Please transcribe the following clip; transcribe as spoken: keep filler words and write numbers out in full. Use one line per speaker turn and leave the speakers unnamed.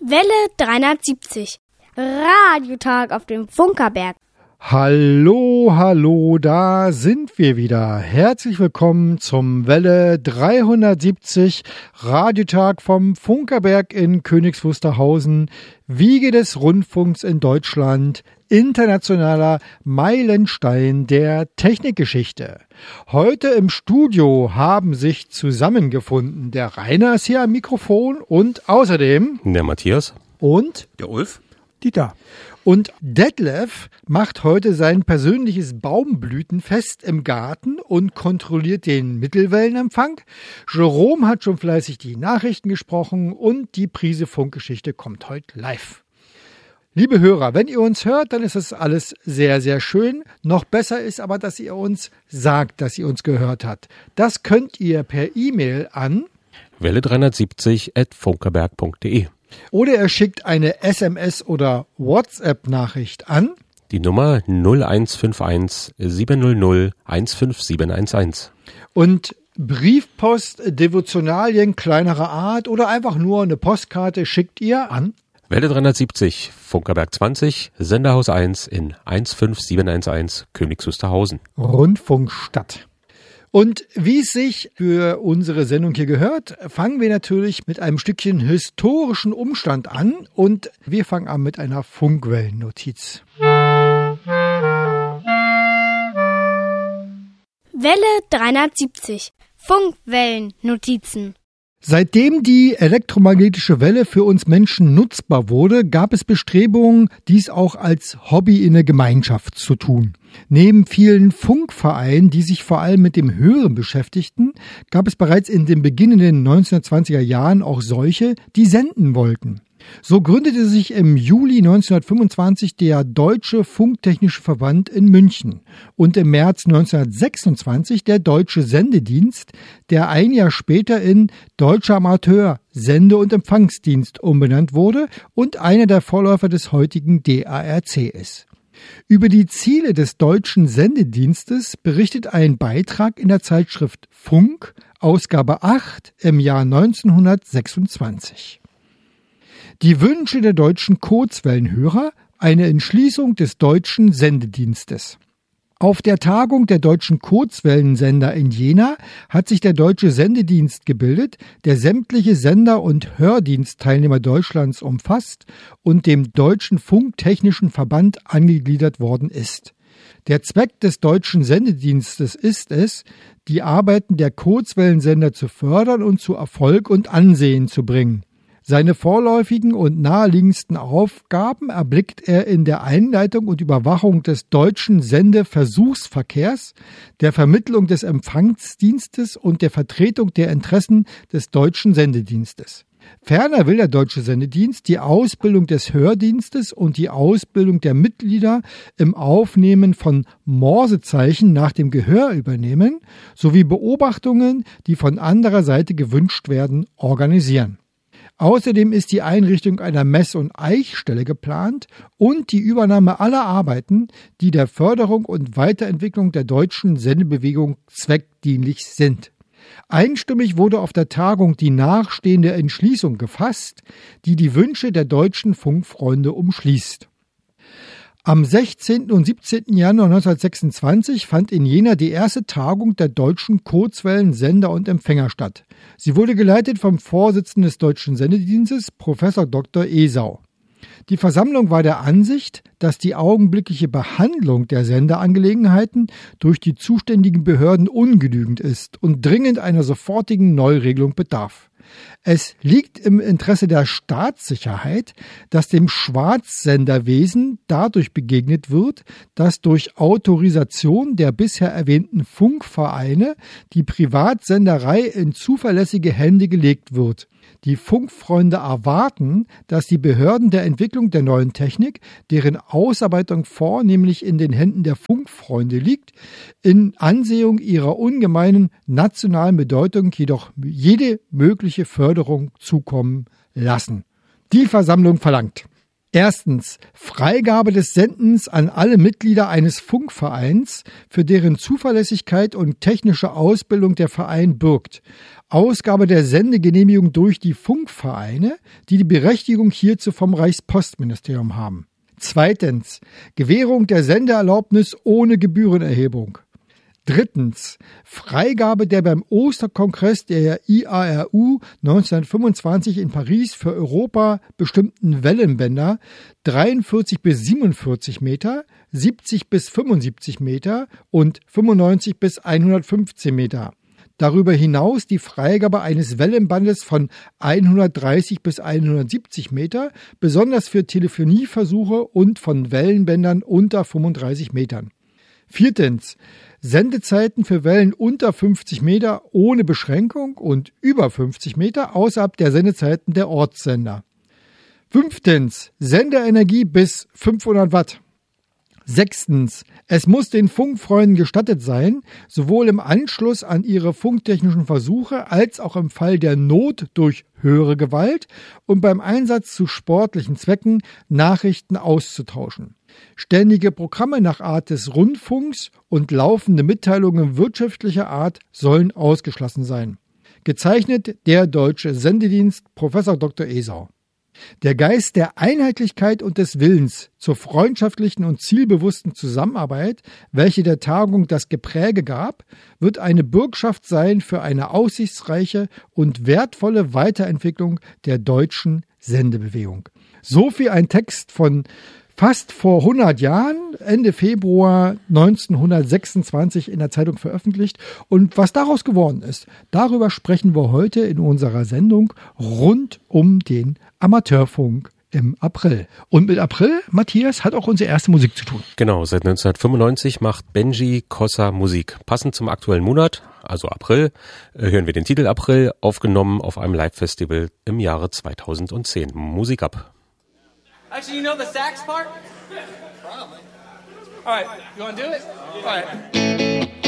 Welle dreihundertsiebzig. Radiotag auf dem Funkerberg.
Hallo, hallo, da sind wir wieder. Herzlich willkommen zum Welle dreihundertsiebzig Radiotag vom Funkerberg in Königs Wusterhausen, Wiege des Rundfunks in Deutschland, internationaler Meilenstein der Technikgeschichte. Heute im Studio haben sich zusammengefunden. Der Rainer ist hier am Mikrofon und außerdem
der Matthias
und
der Ulf.
Dieter. Und Detlef macht heute sein persönliches Baumblütenfest im Garten und kontrolliert den Mittelwellenempfang. Jerome hat schon fleißig die Nachrichten gesprochen und die Prise Funkgeschichte kommt heute live. Liebe Hörer, wenn ihr uns hört, dann ist das alles sehr, sehr schön. Noch besser ist aber, dass ihr uns sagt, dass ihr uns gehört habt. Das könnt ihr per E-Mail an
welle dreihundertsiebzig at funkerberg punkt de.
Oder er schickt eine S M S oder WhatsApp-Nachricht an
die Nummer null eins fünf eins sieben null null eins fünf sieben eins eins.
Und Briefpost, Devotionalien kleinerer Art oder einfach nur eine Postkarte schickt ihr an
Welle dreihundertsiebzig, Funkerberg zwanzig, Senderhaus eins in eins fünf sieben eins eins, Königs Wusterhausen.
Rundfunkstadt. Und wie es sich für unsere Sendung hier gehört, fangen wir natürlich mit einem Stückchen historischen Umstand an und wir fangen an mit einer Funkwellennotiz.
Welle dreihundertsiebzig. Funkwellennotizen.
Seitdem die elektromagnetische Welle für uns Menschen nutzbar wurde, gab es Bestrebungen, dies auch als Hobby in der Gemeinschaft zu tun. Neben vielen Funkvereinen, die sich vor allem mit dem Hören beschäftigten, gab es bereits in den beginnenden neunzehnhundertzwanziger Jahren auch solche, die senden wollten. So gründete sich im Juli neunzehnhundertfünfundzwanzig der Deutsche Funktechnische Verband in München und im März neunzehnhundertsechsundzwanzig der Deutsche Sendedienst, der ein Jahr später in Deutscher Amateur Sende- und Empfangsdienst umbenannt wurde und einer der Vorläufer des heutigen D A R C ist. Über die Ziele des Deutschen Sendedienstes berichtet ein Beitrag in der Zeitschrift Funk, Ausgabe acht im Jahr neunzehnhundertsechsundzwanzig. Die Wünsche der deutschen Kurzwellenhörer, eine Entschließung des Deutschen Sendedienstes. Auf der Tagung der deutschen Kurzwellensender in Jena hat sich der Deutsche Sendedienst gebildet, der sämtliche Sender- und Hördienstteilnehmer Deutschlands umfasst und dem Deutschen Funktechnischen Verband angegliedert worden ist. Der Zweck des Deutschen Sendedienstes ist es, die Arbeiten der Kurzwellensender zu fördern und zu Erfolg und Ansehen zu bringen. Seine vorläufigen und naheliegendsten Aufgaben erblickt er in der Einleitung und Überwachung des deutschen Sendeversuchsverkehrs, der Vermittlung des Empfangsdienstes und der Vertretung der Interessen des deutschen Sendedienstes. Ferner will der Deutsche Sendedienst die Ausbildung des Hördienstes und die Ausbildung der Mitglieder im Aufnehmen von Morsezeichen nach dem Gehör übernehmen, sowie Beobachtungen, die von anderer Seite gewünscht werden, organisieren. Außerdem ist die Einrichtung einer Mess- und Eichstelle geplant und die Übernahme aller Arbeiten, die der Förderung und Weiterentwicklung der deutschen Sendebewegung zweckdienlich sind. Einstimmig wurde auf der Tagung die nachstehende Entschließung gefasst, die die Wünsche der deutschen Funkfreunde umschließt. Am sechzehnten und siebzehnten Januar neunzehnhundertsechsundzwanzig fand in Jena die erste Tagung der deutschen Kurzwellensender und Empfänger statt. Sie wurde geleitet vom Vorsitzenden des Deutschen Sendedienstes, Professor Doktor Esau. Die Versammlung war der Ansicht, dass die augenblickliche Behandlung der Senderangelegenheiten durch die zuständigen Behörden ungenügend ist und dringend einer sofortigen Neuregelung bedarf. Es liegt im Interesse der Staatssicherheit, dass dem Schwarzsenderwesen dadurch begegnet wird, dass durch Autorisation der bisher erwähnten Funkvereine die Privatsenderei in zuverlässige Hände gelegt wird. Die Funkfreunde erwarten, dass die Behörden der Entwicklung der neuen Technik, deren Ausarbeitung vornehmlich in den Händen der Funkfreunde liegt, in Ansehung ihrer ungemeinen nationalen Bedeutung jedoch jede mögliche Förderung zukommen lassen. Die Versammlung verlangt: Erstens, Freigabe des Sendens an alle Mitglieder eines Funkvereins, für deren Zuverlässigkeit und technische Ausbildung der Verein bürgt. Ausgabe der Sendegenehmigung durch die Funkvereine, die die Berechtigung hierzu vom Reichspostministerium haben. Zweitens, Gewährung der Sendeerlaubnis ohne Gebührenerhebung. Drittens, Freigabe der beim Osterkongress der I A R U neunzehnhundertfünfundzwanzig in Paris für Europa bestimmten Wellenbänder dreiundvierzig bis siebenundvierzig Meter, siebzig bis fünfundsiebzig Meter und fünfundneunzig bis hundertfünfzehn Meter. Darüber hinaus die Freigabe eines Wellenbandes von hundertdreißig bis hundertsiebzig Meter, besonders für Telefonieversuche, und von Wellenbändern unter fünfunddreißig Metern. Viertens, Sendezeiten für Wellen unter fünfzig Meter ohne Beschränkung und über fünfzig Meter außerhalb der Sendezeiten der Ortssender. Fünftens, Senderenergie bis fünfhundert Watt. Sechstens, es muss den Funkfreunden gestattet sein, sowohl im Anschluss an ihre funktechnischen Versuche als auch im Fall der Not durch höhere Gewalt und beim Einsatz zu sportlichen Zwecken Nachrichten auszutauschen. Ständige Programme nach Art des Rundfunks und laufende Mitteilungen wirtschaftlicher Art sollen ausgeschlossen sein. Gezeichnet der Deutsche Sendedienst, Professor Doktor Esau. Der Geist der Einheitlichkeit und des Willens zur freundschaftlichen und zielbewussten Zusammenarbeit, welche der Tagung das Gepräge gab, wird eine Bürgschaft sein für eine aussichtsreiche und wertvolle Weiterentwicklung der deutschen Sendebewegung. So viel ein Text von fast vor hundert Jahren, Ende Februar neunzehnhundertsechsundzwanzig in der Zeitung veröffentlicht. Und was daraus geworden ist, darüber sprechen wir heute in unserer Sendung rund um den Amateurfunk im April. Und mit April, Matthias, hat auch unsere erste Musik zu tun.
Genau, seit neunzehnhundertfünfundneunzig macht Benji Kossa Musik. Passend zum aktuellen Monat, also April, hören wir den Titel April, aufgenommen auf einem Live-Festival im Jahre zweitausendzehn. Musik ab.
Actually, you know the sax part? Probably. All right, you want to do it? All right.